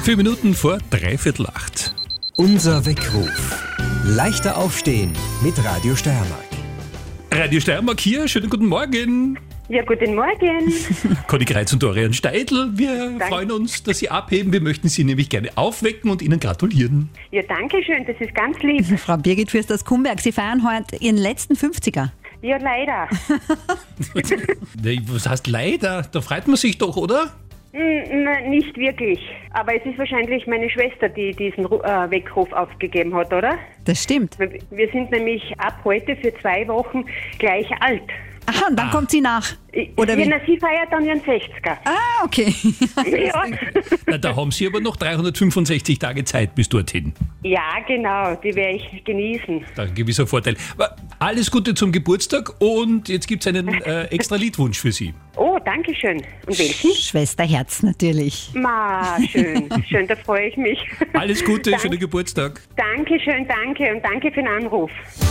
4 Minuten vor 7:45. Unser Weckruf. Leichter aufstehen mit Radio Steiermark. Radio Steiermark hier, schönen guten Morgen. Ja, guten Morgen. Conny Kreitz und Dorian Steidl, wir Danke. freuen uns, dass Sie abheben. Wir möchten Sie nämlich gerne aufwecken und Ihnen gratulieren. Ja, danke schön, das ist ganz lieb. Frau Birgit Fürst aus Kumberg, Sie feiern heute Ihren letzten 50er. Ja, leider. Nee, was heißt leider? Da freut man sich doch, oder? Nicht wirklich. Aber es ist wahrscheinlich meine Schwester, die diesen Weckruf aufgegeben hat, oder? Das stimmt. Wir sind nämlich ab heute für 2 Wochen gleich alt. Aha, und dann kommt sie nach. Oder wie? Ja, sie feiert dann ihren 60er. Ah, okay. Ja. Na, da haben Sie aber noch 365 Tage Zeit bis dorthin. Ja, genau, die werde ich genießen. Da ein gewisser Vorteil. Aber alles Gute zum Geburtstag und jetzt gibt es einen extra Liedwunsch für Sie. Oh, danke schön. Und welchen? Schwesterherz natürlich. Ma, schön. Schön, da freue ich mich. Alles Gute, Danke. schönen Geburtstag. Dankeschön, danke und danke für den Anruf.